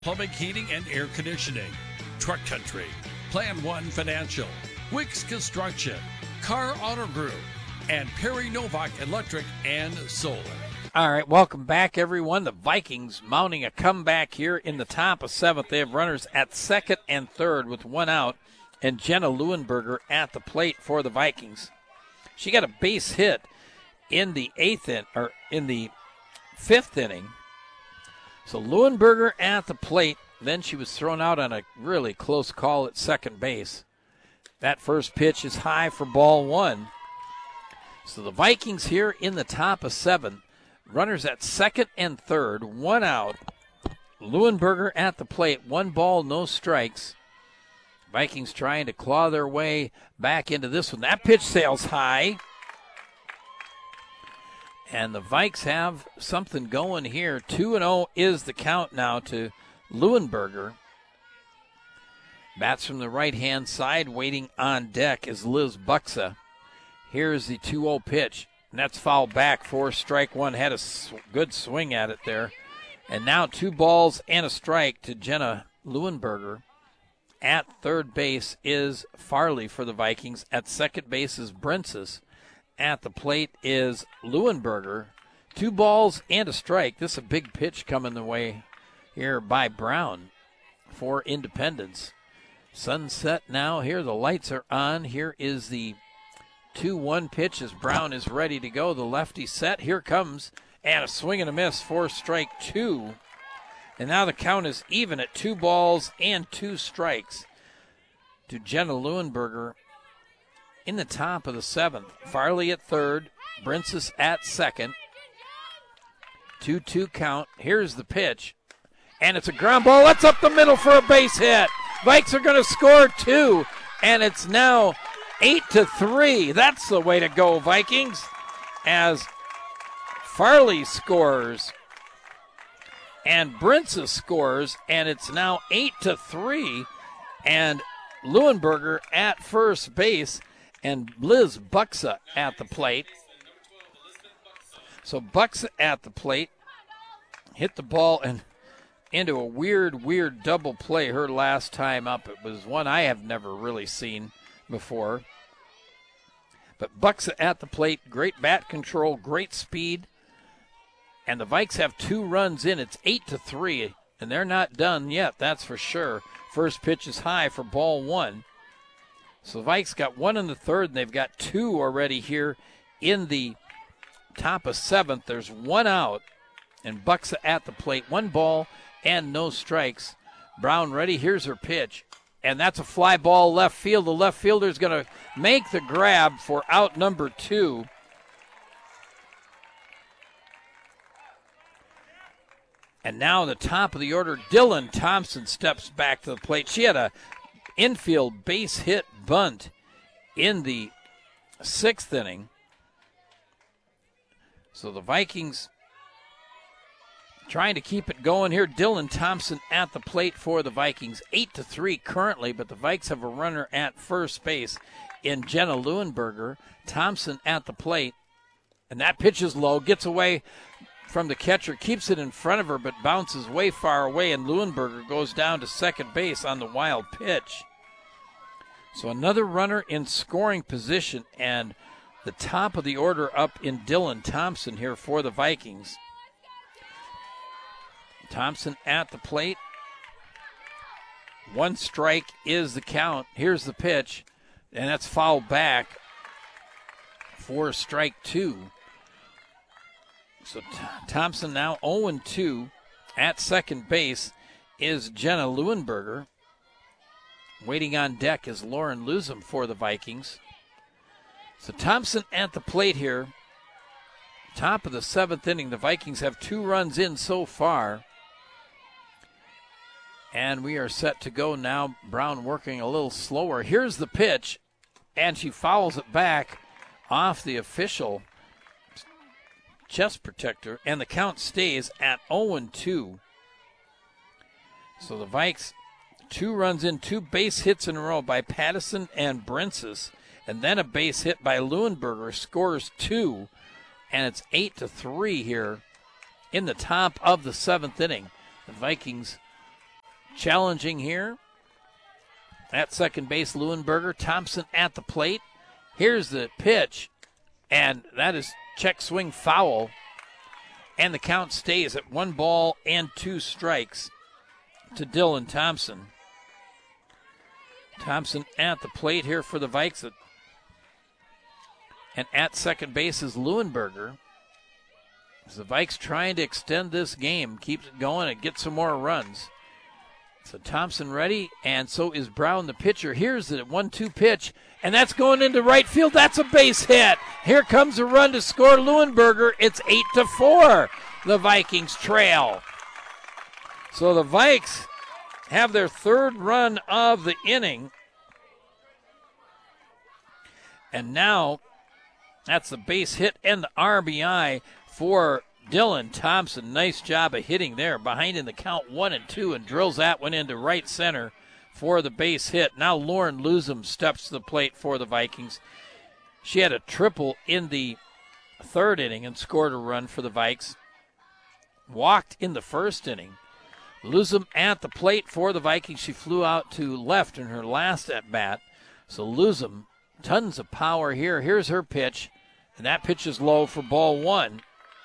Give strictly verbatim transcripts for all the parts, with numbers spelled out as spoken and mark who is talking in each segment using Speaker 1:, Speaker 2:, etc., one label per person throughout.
Speaker 1: Plumbing, heating, and air conditioning. Truck Country. Plan One Financial. Wicks Construction. Car Auto Group. And Perry Novak Electric and Solar.
Speaker 2: All right, welcome back, everyone. The Vikings mounting a comeback here in the top of seventh. They have runners at second and third with one out, and Jenna Leuenberger at the plate for the Vikings. She got a base hit in the eighth in, or in the fifth inning. So Leuenberger at the plate. Then she was thrown out on a really close call at second base. That first pitch is high for ball one. So the Vikings here in the top of seven. Runners at second and third, one out. Leuenberger at the plate, one ball, no strikes. Vikings trying to claw their way back into this one. That pitch sails high. And the Vikes have something going here. two and oh is the count now to Leuenberger. Bats from the right-hand side. Waiting on deck is Liz Buxa. Here's the two oh pitch. And that's fouled back for strike one. Had a sw- good swing at it there. And now two balls and a strike to Jenna Leuenberger. At third base is Farley for the Vikings. At second base is Brinsis. At the plate is Leuenberger. Two balls and a strike. This is a big pitch coming the way here by Brown for Independence. Sunset now here. The lights are on. Here is the two one pitch as Brown is ready to go. The lefty set. Here comes. And a swing and a miss for strike two. And now the count is even at two balls and two strikes to Jenna Leuenberger. In the top of the seventh, Farley at third, Brinsis at second. two two count. Here's the pitch. And it's a ground ball. That's up the middle for a base hit. Vikes are going to score two. And it's now eight to three. That's the way to go, Vikings. As Farley scores. And Brinsis scores. And it's now eight to three. And Leuenberger at first base. And Liz Buxa at the plate. So Buxa at the plate. Hit the ball and into a weird, weird double play her last time up. It was one I have never really seen before. But Buxa at the plate. Great bat control, great speed. And the Vikes have two runs in. It's eight to three. And they're not done yet, that's for sure. First pitch is high for ball one. So the Vikes got one in the third, and they've got two already here in the top of seventh. There's one out, and Buxa at the plate. One ball and no strikes. Brown ready. Here's her pitch. And that's a fly ball left field. The left fielder is going to make the grab for out number two. And now the top of the order, Dylan Thompson steps back to the plate. She had a infield base hit bunt in the sixth inning. So the Vikings trying to keep it going here. Dylan Thompson at the plate for the Vikings. eight to three currently, but the Vikes have a runner at first base in Jenna Leuenberger. Thompson at the plate. And that pitch is low, gets away from the catcher, keeps it in front of her, but bounces way far away, and Leuenberger goes down to second base on the wild pitch. So another runner in scoring position, and the top of the order up in Dylan Thompson here for the Vikings. Thompson at the plate. One strike is the count. Here's the pitch, and that's fouled back for strike two. So T- Thompson now oh and two. At second base is Jenna Leuenberger. Waiting on deck is Lauren Lusum for the Vikings. So Thompson at the plate here. Top of the seventh inning. The Vikings have two runs in so far. And we are set to go now. Brown working a little slower. Here's the pitch. And she fouls it back off the official chest protector. And the count stays at oh and two. So the Vikes, two runs in, two base hits in a row by Pattison and Brinsis. And then a base hit by Leuenberger, scores two. And it's eight to three here in the top of the seventh inning. The Vikings challenging here. At second base, Leuenberger. Thompson at the plate. Here's the pitch, and that is check swing foul. And the count stays at one ball and two strikes to Dylan Thompson. Thompson at the plate here for the Vikes. And at second base is Leuenberger. As the Vikes trying to extend this game, keeps it going and get some more runs. So Thompson ready, and so is Brown, the pitcher. Here's the one two pitch, and that's going into right field. That's a base hit. Here comes a run to score Leuenberger. It's eight to four. The Vikings trail. So the Vikes have their third run of the inning. And now that's the base hit and the R B I for Dylan Thompson. Nice job of hitting there. Behind in the count one and two, and drills that one into right center for the base hit. Now Lauren Lusum steps to the plate for the Vikings. She had a triple in the third inning and scored a run for the Vikes. Walked in the first inning. Lusum at the plate for the Vikings. She flew out to left in her last at bat. So Lusum, tons of power here. Here's her pitch, and that pitch is low for ball one.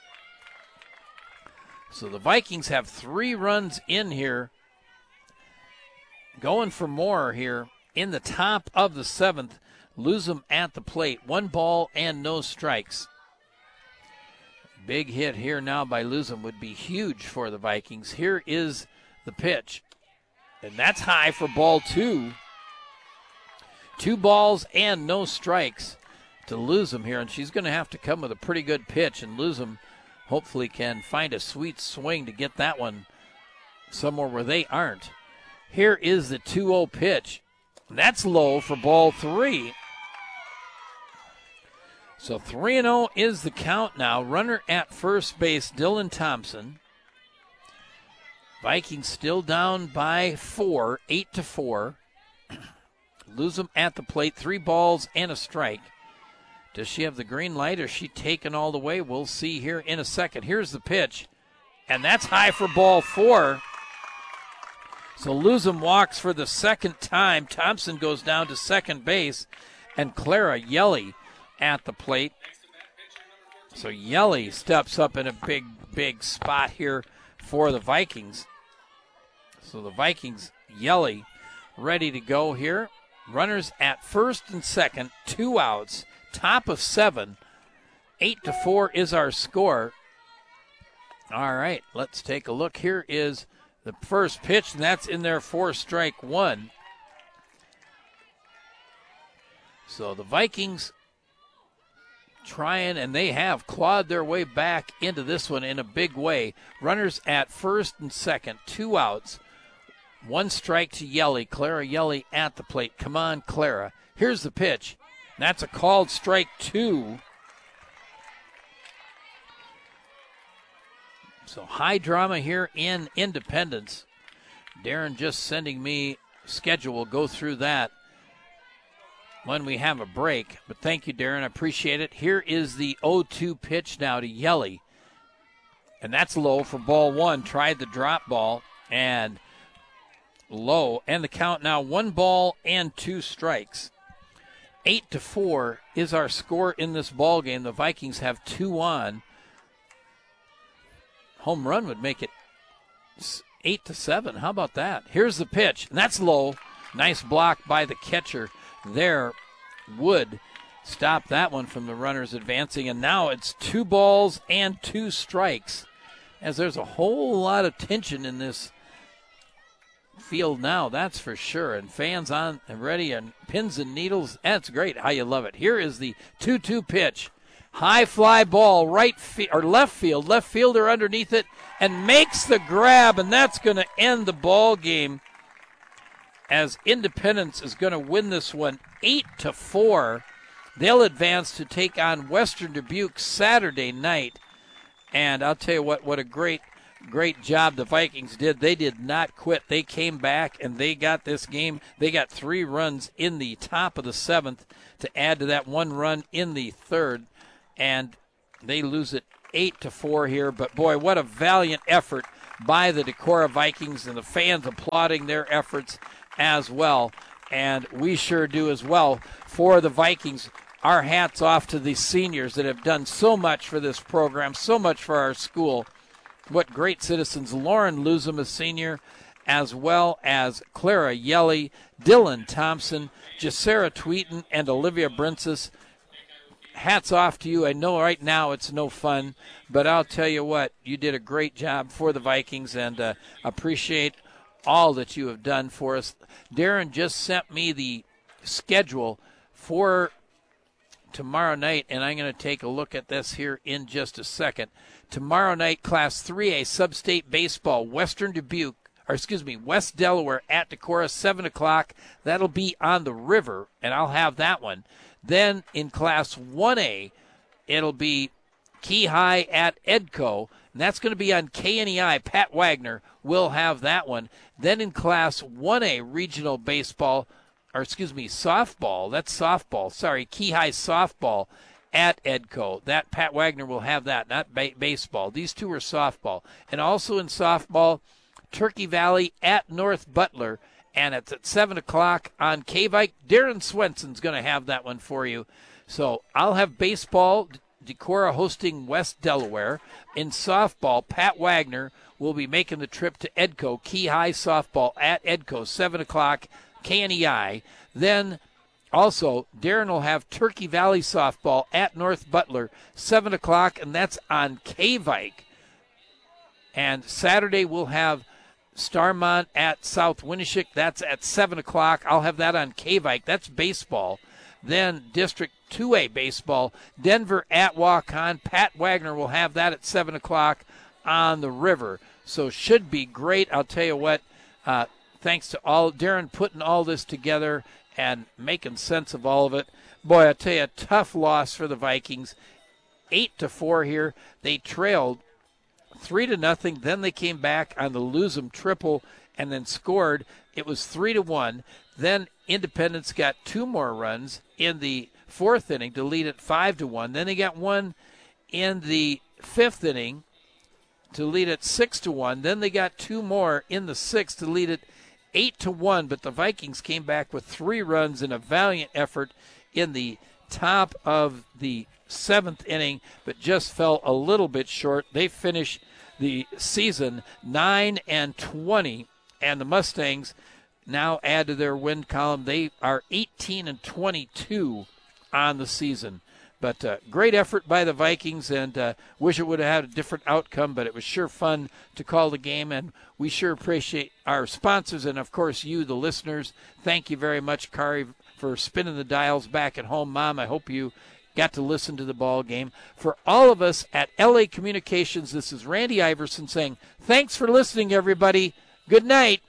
Speaker 2: So the Vikings have three runs in here, going for more here in the top of the seventh. Lusum at the plate, one ball and no strikes. Big hit here now by Lusum would be huge for the Vikings. Here is the pitch, and that's high for ball two. Two balls and no strikes to Lusum here, and she's going to have to come with a pretty good pitch, and Lusum hopefully can find a sweet swing to get that one somewhere where they aren't. Here is the two oh pitch. That's low for ball three. So three and oh is the count now. Runner at first base, Dylan Thompson. Vikings still down by four, eight to four. Lusum at the plate, three balls and a strike. Does she have the green light, or is she taken all the way? We'll see here in a second. Here's the pitch, and that's high for ball four. So Lusum walks for the second time. Thompson goes down to second base, and Clara Yelly at the plate. So Yelly steps up in a big, big spot here for the Vikings. So the Vikings, Yelly, ready to go here. Runners at first and second, two outs. Top of seven. Eight to four is our score. All right, let's take a look. Here is the first pitch, and that's in there for strike one. So the Vikings trying, and they have clawed their way back into this one in a big way. Runners at first and second, two outs. One strike to Yelly. Clara Yelly at the plate. Come on, Clara. Here's the pitch. That's a called strike two. So high drama here in Independence. Darren just sending me schedule. We'll go through that when we have a break. But thank you, Darren. I appreciate it. Here is the oh two pitch now to Yelly. And that's low for ball one. Tried the drop ball and low. And the count now one ball and two strikes. Eight to four is our score in this ball game. The Vikings have two on. Home run would make it eight to seven. How about that? Here's the pitch, and that's low. Nice block by the catcher there. Wood stop that one from the runners advancing, and now it's two balls and two strikes. As there's a whole lot of tension in this field now, that's for sure, and fans on and ready and pins and needles. That's great. How you love it. Here is the two two pitch. High fly ball, right field or left field. Left fielder underneath it and makes the grab, and that's going to end the ball game as Independence is going to win this one eight to four. They'll advance to take on Western Dubuque Saturday night. And I'll tell you what, what a great Great job the Vikings did. They did not quit. They came back, and they got this game. They got three runs in the top of the seventh to add to that one run in the third, and they lose it eight to four here. But, boy, what a valiant effort by the Decorah Vikings and the fans applauding their efforts as well. And we sure do as well for the Vikings. Our hats off to the seniors that have done so much for this program, so much for our school. What great citizens. Lauren Luzum, a senior, as well as Clara Yelly, Dylan Thompson, Jacera Tweeton, and Olivia Brinsis. Hats off to you. I know right now it's no fun, but I'll tell you what, you did a great job for the Vikings, and uh, appreciate all that you have done for us. Darren just sent me the schedule for tomorrow night, and I'm going to take a look at this here in just a second. Tomorrow night, Class three A Sub-State Baseball, Western Dubuque, or excuse me, West Delaware at Decorah, seven o'clock. That'll be on the river, and I'll have that one. Then in Class one A, it'll be Key High at Edco, and that's going to be on K N E I. Pat Wagner will have that one. Then in Class one A Regional Baseball, or excuse me, softball, that's softball, sorry, Key High softball at Edco. That Pat Wagner will have that, not ba- baseball. These two are softball. And also in softball, Turkey Valley at North Butler, and it's at seven o'clock on K-Vike. Darren Swenson's going to have that one for you. So I'll have baseball, Decorah hosting West Delaware. In softball, Pat Wagner will be making the trip to Edco. Key High softball at Edco, seven o'clock, K N E I. Then also, Darren will have Turkey Valley softball at North Butler, seven o'clock, and that's on K-Vike. And Saturday we'll have Starmont at South Winneshiek. That's at seven o'clock. I'll have that on K-Vike. That's baseball. Then District two A baseball, Denver at Waukon. Pat Wagner will have that at seven o'clock on the river. So should be great. I'll tell you what, uh, thanks to all Darren putting all this together and making sense of all of it. Boy, I tell you, a tough loss for the Vikings. Eight to four here. They trailed three to nothing. Then they came back on the Luzum triple and then scored. It was three to one. Then Independence got two more runs in the fourth inning to lead it five to one. Then they got one in the fifth inning to lead it six to one. Then they got two more in the sixth to lead it eight to one. But the Vikings came back with three runs in a valiant effort in the top of the seventh inning, but just fell a little bit short. They finish the season nine and twenty, and the Mustangs now add to their win column. They are eighteen and twenty-two on the season. But uh, great effort by the Vikings, and uh, wish it would have had a different outcome, but it was sure fun to call the game, and we sure appreciate our sponsors and, of course, you, the listeners. Thank you very much, Kari, for spinning the dials back at home. Mom, I hope you got to listen to the ball game. For all of us at L A Communications, this is Randy Iverson saying, thanks for listening, everybody. Good night.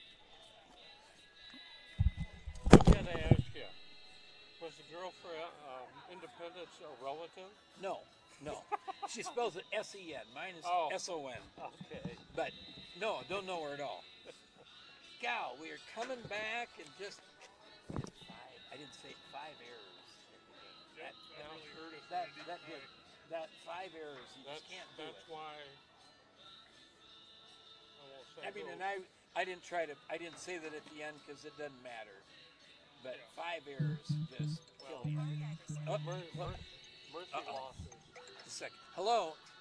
Speaker 3: Can I ask you, was the girl for um, Independence a relative?
Speaker 2: No, no. She spells it S E N. Mine is
Speaker 3: Oh.
Speaker 2: S O N.
Speaker 3: Okay.
Speaker 2: But, no, don't know her at all. Gal, we are coming back and just five. I didn't say five errors in the game.
Speaker 3: Yep,
Speaker 2: That,
Speaker 3: I
Speaker 2: that,
Speaker 3: only heard it
Speaker 2: that,
Speaker 3: maybe
Speaker 2: that,
Speaker 3: five.
Speaker 2: did, that five errors, you
Speaker 3: That's,
Speaker 2: just can't do
Speaker 3: that's
Speaker 2: it.
Speaker 3: why I won't say
Speaker 2: I mean,
Speaker 3: who.
Speaker 2: and I, I didn't try to, I didn't say that at the end because it doesn't matter. But
Speaker 3: Yeah.
Speaker 2: five errors just
Speaker 3: Well,
Speaker 2: kill you. Oh,
Speaker 3: Mer-
Speaker 2: look,
Speaker 3: Mer- Mercy
Speaker 2: Uh-oh.
Speaker 3: losses.
Speaker 2: a second. Hello.